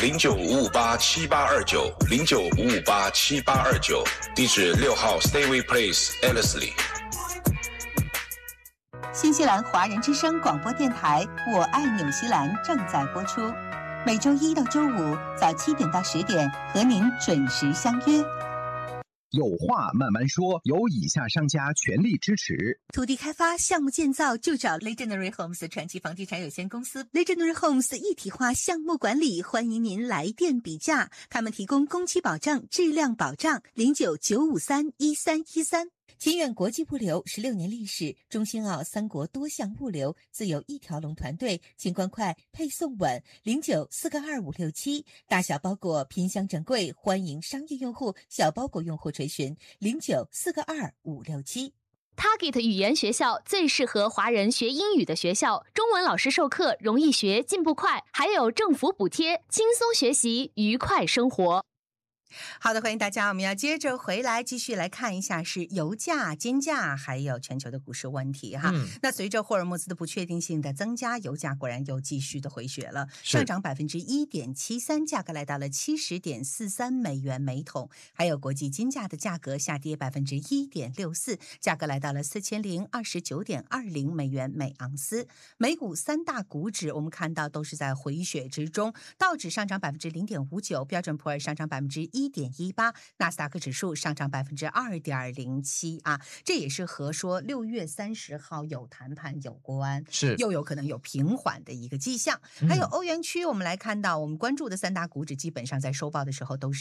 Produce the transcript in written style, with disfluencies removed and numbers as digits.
0955878829，0955878829，地址6号 Stayway Place Ellerslie。 新西兰华人之声广播电台《我爱纽西兰》正在播出，每周一到周五早7点到10点和您准时相约。 有话慢慢说，由以下商家全力支持。 土地开发项目建造就找 Legendary Homes 传奇房地产有限公司。 Legendary Homes 一体化项目管理，欢迎您来电比价，他们提供工期保证、质量保障。0995311313。清远国际物流16年历史，中新澳3国多项物流，自有一条龙团队，清关快，配送稳。09422567，大小包裹拼箱整柜，欢迎商业用户、小包裹用户垂询。09422567。 Target 语言学校最适合华人学英语的学校，中文老师授课容易学，进步快，还有政府补贴，轻松学习，愉快生活。 好的，欢迎大家，我们要接着回来继续来看一下是油价、金价还有全球的股市问题哈。那随着霍尔木兹的不确定性的增加，油价果然又继续的回血了，上涨1.73%，价格来到了70.43美元每桶。还有国际金价的价格下跌1.64%，价格来到了4029.20美元每盎司。美股3大股指我们看到都是在回血之中，道指上涨0.59%，标准普尔上涨1.18%，纳斯达克指数上涨2.07%啊，这也是和说6月30号有谈判有关，是又有可能有平缓的一个迹象。还有欧元区，我们来看到我们关注的3大股指基本上在收报的时候都是